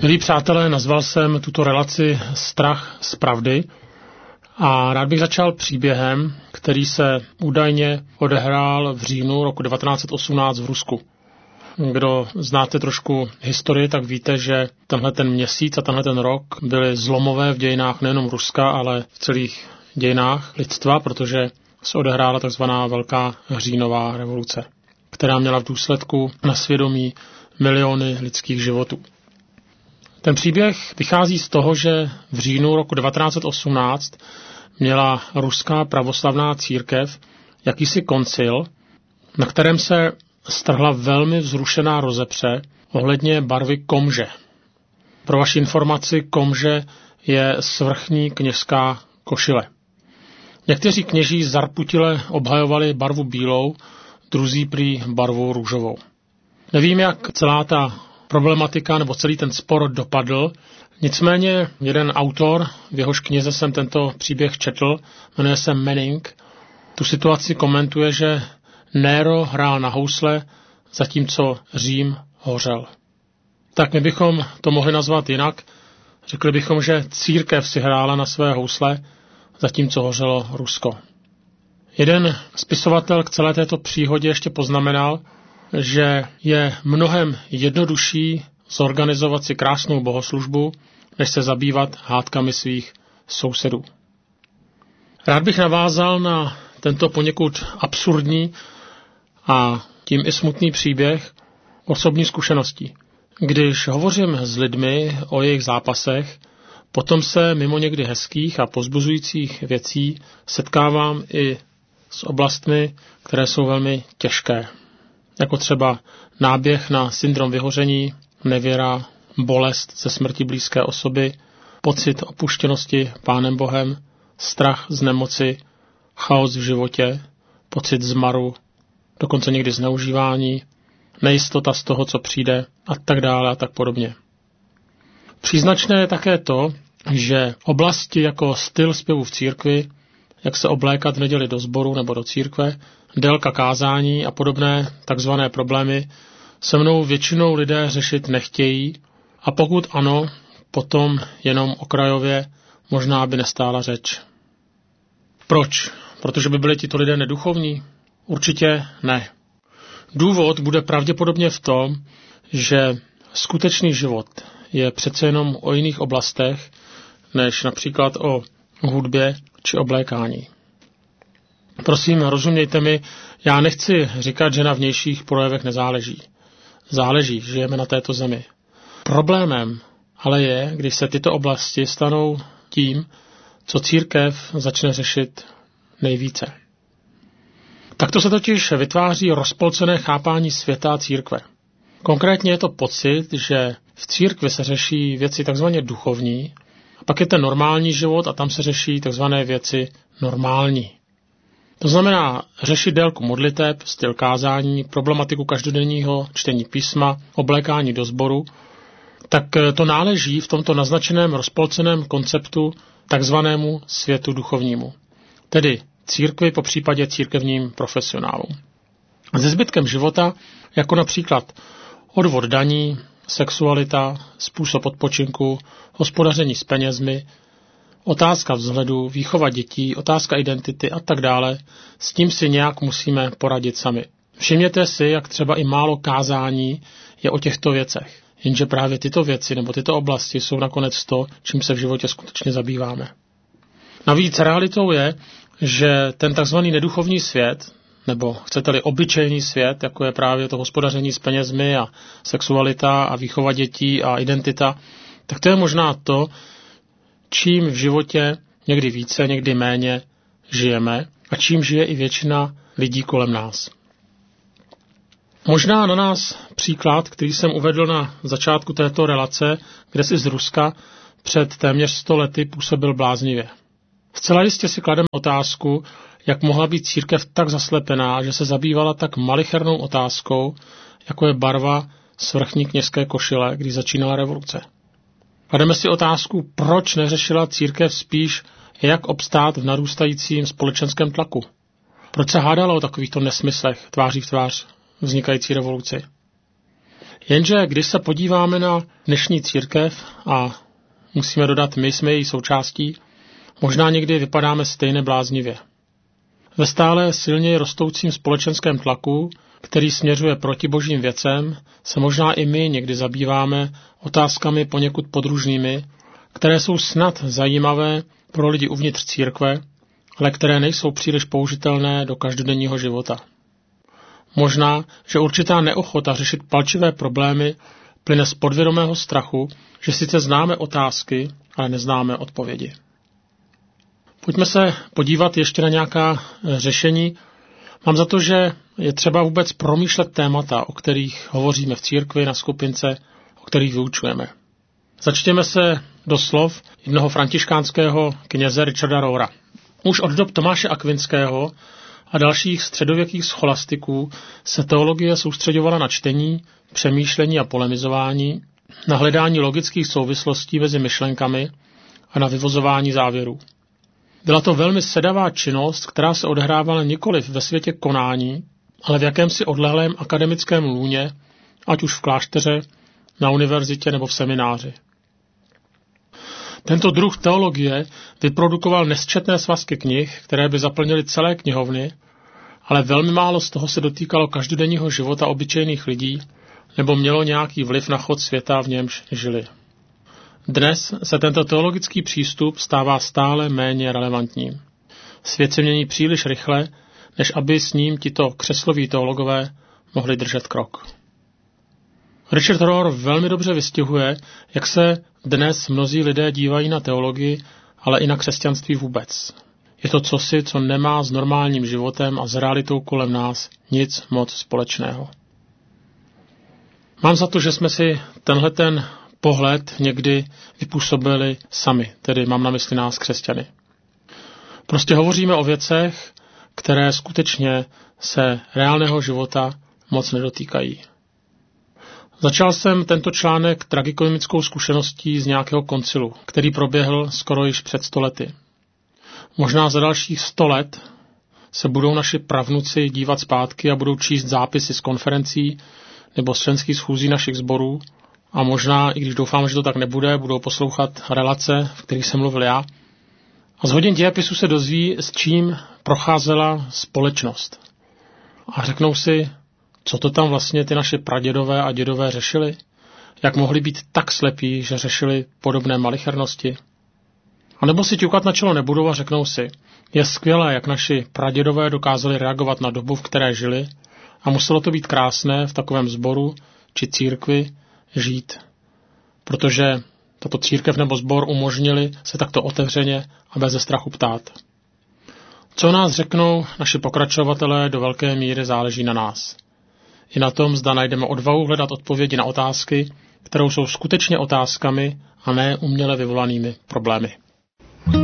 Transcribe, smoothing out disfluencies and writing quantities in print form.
Milí přátelé, nazval jsem tuto relaci Strach z pravdy a rád bych začal příběhem, který se údajně odehrál v říjnu roku 1918 v Rusku. Kdo znáte trošku historii, tak víte, že tenhle ten měsíc a tenhle ten rok byly zlomové v dějinách nejenom Ruska, ale v celých dějinách lidstva, protože se odehrála takzvaná Velká říjnová revoluce, která měla v důsledku na svědomí miliony lidských životů. Ten příběh vychází z toho, že v říjnu roku 1918 měla ruská pravoslavná církev jakýsi koncil, na kterém se strhla velmi vzrušená rozepře ohledně barvy komže. Pro vaši informaci, komže je svrchní kněžská košile. Někteří kněží zarputile obhajovali barvu bílou, druzí prý barvu růžovou. Nevím, jak celá ta problematika nebo celý ten spor dopadl, nicméně jeden autor, v jehož knize jsem tento příběh četl, jmenuje se Manning, tu situaci komentuje, že Nero hrál na housle, zatímco Řím hořel. Tak my bychom to mohli nazvat jinak. Řekli bychom, že církev si hrála na své housle, zatímco hořelo Rusko. Jeden spisovatel k celé této příhodě ještě poznamenal, že je mnohem jednodušší zorganizovat si krásnou bohoslužbu, než se zabývat hádkami svých sousedů. Rád bych navázal na tento poněkud absurdní a tím i smutný příběh osobní zkušeností. Když hovořím s lidmi o jejich zápasech, potom se mimo někdy hezkých a povzbuzujících věcí setkávám i s oblastmi, které jsou velmi těžké. Jako třeba náběh na syndrom vyhoření, nevěra, bolest ze smrti blízké osoby, pocit opuštěnosti Pánem Bohem, strach z nemoci, chaos v životě, pocit zmaru, dokonce někdy zneužívání, nejistota z toho, co přijde a tak dále a tak podobně. Příznačné je také to, že oblasti jako styl zpěvu v církvi, jak se oblékat v neděli do sboru nebo do církve, délka kázání a podobné takzvané problémy se mnou většinou lidé řešit nechtějí a pokud ano, potom jenom okrajově, možná by nestála řeč. Proč? Protože by byli tito lidé neduchovní? Určitě ne. Důvod bude pravděpodobně v tom, že skutečný život je přece jenom o jiných oblastech, než například o hudbě či oblékání. Prosím, rozumějte mi, já nechci říkat, že na vnějších projevech nezáleží. Záleží, žijeme na této zemi. Problémem ale je, když se tyto oblasti stanou tím, co církev začne řešit nejvíce. Takto se totiž vytváří rozpolcené chápání světa a církve. Konkrétně je to pocit, že v církvi se řeší věci takzvaně duchovní, a pak je ten normální život a tam se řeší takzvané věci normální. To znamená řešit délku modliteb, styl kázání, problematiku každodenního čtení písma, oblékání do sboru, tak to náleží v tomto naznačeném rozpolceném konceptu takzvanému světu duchovnímu, tedy církvi, po případě církevním profesionálům. Se zbytkem života, jako například odvod daní, sexualita, způsob odpočinku, hospodaření s penězmi, otázka vzhledu, výchova dětí, otázka identity a tak dále, s tím si nějak musíme poradit sami. Všimněte si, jak třeba i málo kázání je o těchto věcech, jenže právě tyto věci nebo tyto oblasti jsou nakonec to, čím se v životě skutečně zabýváme. Navíc realitou je, že ten takzvaný neduchovní svět, nebo chcete-li obyčejný svět, jako je právě to hospodaření s penězmi a sexualita a výchova dětí a identita, tak to je možná to, čím v životě někdy více, někdy méně žijeme a čím žije i většina lidí kolem nás. Možná na nás příklad, který jsem uvedl na začátku této relace, kde si z Ruska před téměř 100 lety působil bláznivě. Zcela jistě si klademe otázku, jak mohla být církev tak zaslepená, že se zabývala tak malichernou otázkou, jako je barva svrchní kněžské košile, když začínala revoluce. Klademe si otázku, proč neřešila církev spíš, jak obstát v narůstajícím společenském tlaku. Proč se hádala o takovýchto nesmyslech tváří v tvář vznikající revoluci. Jenže když se podíváme na dnešní církev a musíme dodat, my jsme její součástí, možná někdy vypadáme stejně bláznivě. Ve stále silněji rostoucím společenském tlaku, který směřuje proti božím věcem, se možná i my někdy zabýváme otázkami poněkud podružnými, které jsou snad zajímavé pro lidi uvnitř církve, ale které nejsou příliš použitelné do každodenního života. Možná, že určitá neochota řešit palčivé problémy plyne z podvědomého strachu, že sice známe otázky, ale neznáme odpovědi. Pojďme se podívat ještě na nějaká řešení. Mám za to, že je třeba vůbec promýšlet témata, o kterých hovoříme v církvi, na skupince, o kterých vyučujeme. Začtěme se do slov jednoho františkánského kněze Richarda Rohra. Už od dob Tomáše Akvinského a dalších středověkých scholastiků se teologie soustředovala na čtení, přemýšlení a polemizování, na hledání logických souvislostí mezi myšlenkami a na vyvozování závěrů. Byla to velmi sedavá činnost, která se odehrávala nikoliv ve světě konání, ale v jakémsi odlehlém akademickém lůně, ať už v klášteře, na univerzitě nebo v semináři. Tento druh teologie vyprodukoval nesčetné svazky knih, které by zaplnily celé knihovny, ale velmi málo z toho se dotýkalo každodenního života obyčejných lidí nebo mělo nějaký vliv na chod světa, v němž žili. Dnes se tento teologický přístup stává stále méně relevantním. Svět se mění příliš rychle, než aby s ním tito křesloví teologové mohli držet krok. Richard Rohr velmi dobře vystihuje, jak se dnes mnozí lidé dívají na teologii, ale i na křesťanství vůbec. Je to cosi, co nemá s normálním životem a s realitou kolem nás nic moc společného. Mám za to, že jsme si tenhleten pohled někdy vypůsobili sami, tedy mám na mysli nás křesťany. Prostě hovoříme o věcech, které skutečně se reálného života moc nedotýkají. Začal jsem tento článek tragikomickou zkušeností z nějakého koncilu, který proběhl skoro již před 100 lety. Možná za dalších 100 let se budou naši pravnuci dívat zpátky a budou číst zápisy z konferencí nebo z členských schůzí našich sborů a možná, i když doufám, že to tak nebude, budou poslouchat relace, v kterých jsem mluvil já. A z hodin dějepisu se dozví, s čím procházela společnost. A řeknou si, co to tam vlastně ty naše pradědové a dědové řešili? Jak mohli být tak slepí, že řešili podobné malichernosti? A nebo si ťukat na čelo nebudou a řeknou si, je skvělé, jak naši pradědové dokázali reagovat na dobu, v které žili, a muselo to být krásné v takovém sboru či církvi žít, protože tato církev nebo sbor umožnili se takto otevřeně a bez strachu ptát. Co nás řeknou naši pokračovatelé, do velké míry záleží na nás. I na tom, zda najdeme odvahu hledat odpovědi na otázky, které jsou skutečně otázkami a ne uměle vyvolanými problémy.